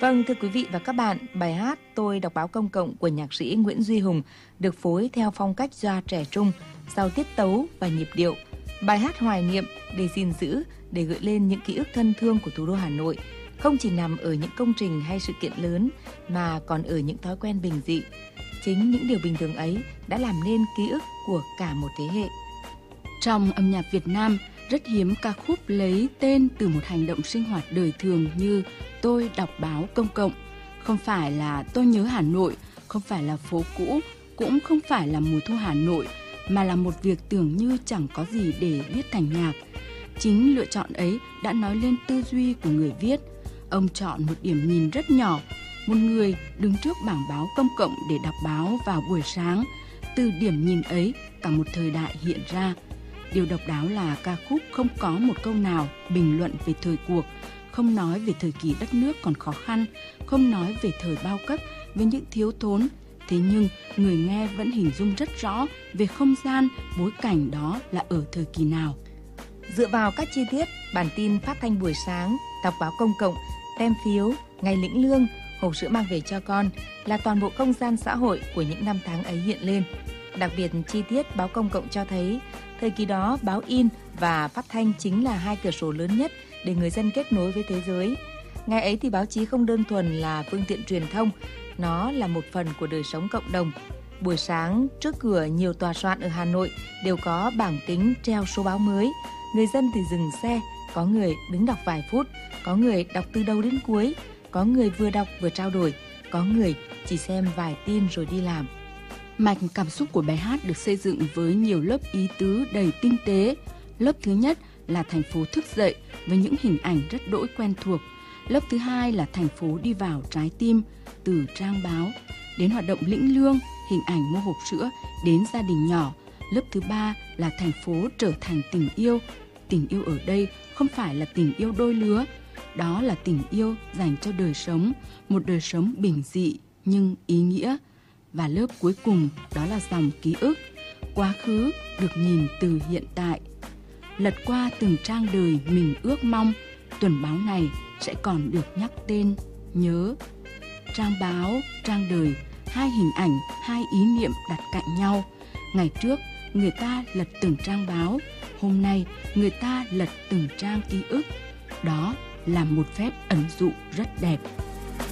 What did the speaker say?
Vâng, thưa quý vị và các bạn, bài hát Tôi đọc báo công cộng của nhạc sĩ Nguyễn Duy Hùng được phối theo phong cách jazz trẻ trung, giàu tiết tấu và nhịp điệu. Bài hát hoài niệm để gìn giữ, để gợi lên những ký ức thân thương của thủ đô Hà Nội, không chỉ nằm ở những công trình hay sự kiện lớn mà còn ở những thói quen bình dị. Chính những điều bình thường ấy đã làm nên ký ức của cả một thế hệ. Trong âm nhạc Việt Nam, rất hiếm ca khúc lấy tên từ một hành động sinh hoạt đời thường như Tôi đọc báo công cộng. Không phải là Tôi nhớ Hà Nội, không phải là Phố cũ, cũng không phải là Mùa thu Hà Nội, mà là một việc tưởng như chẳng có gì để viết thành nhạc. Chính lựa chọn ấy đã nói lên tư duy của người viết. Ông chọn một điểm nhìn rất nhỏ, một người đứng trước bảng báo công cộng để đọc báo vào buổi sáng. Từ điểm nhìn ấy, cả một thời đại hiện ra. Điều độc đáo là ca khúc không có một câu nào bình luận về thời cuộc, không nói về thời kỳ đất nước còn khó khăn, không nói về thời bao cấp với những thiếu thốn. Thế nhưng người nghe vẫn hình dung rất rõ về không gian, bối cảnh đó là ở thời kỳ nào. Dựa vào các chi tiết, bản tin phát thanh buổi sáng, đọc báo công cộng, tem phiếu, ngày lĩnh lương, hộp sữa mang về cho con là toàn bộ không gian xã hội của những năm tháng ấy hiện lên. Đặc biệt chi tiết báo công cộng cho thấy, thời kỳ đó báo in và phát thanh chính là hai cửa sổ lớn nhất để người dân kết nối với thế giới. Ngày ấy thì báo chí không đơn thuần là phương tiện truyền thông, nó là một phần của đời sống cộng đồng. Buổi sáng, trước cửa nhiều tòa soạn ở Hà Nội đều có bảng kính treo số báo mới. Người dân thì dừng xe, có người đứng đọc vài phút, có người đọc từ đầu đến cuối, có người vừa đọc vừa trao đổi, có người chỉ xem vài tin rồi đi làm. Mạch cảm xúc của bài hát được xây dựng với nhiều lớp ý tứ đầy tinh tế. Lớp thứ nhất là thành phố thức dậy với những hình ảnh rất đỗi quen thuộc. Lớp thứ hai là thành phố đi vào trái tim, từ trang báo đến hoạt động lĩnh lương, hình ảnh mua hộp sữa đến gia đình nhỏ. Lớp thứ ba là thành phố trở thành tình yêu. Tình yêu ở đây không phải là tình yêu đôi lứa, đó là tình yêu dành cho đời sống, một đời sống bình dị nhưng ý nghĩa. Và lớp cuối cùng đó là dòng ký ức, quá khứ được nhìn từ hiện tại. Lật qua từng trang đời mình ước mong, tuần báo này sẽ còn được nhắc tên, nhớ. Trang báo, trang đời, hai hình ảnh, hai ý niệm đặt cạnh nhau. Ngày trước, người ta lật từng trang báo, hôm nay người ta lật từng trang ký ức. Đó là một phép ẩn dụ rất đẹp.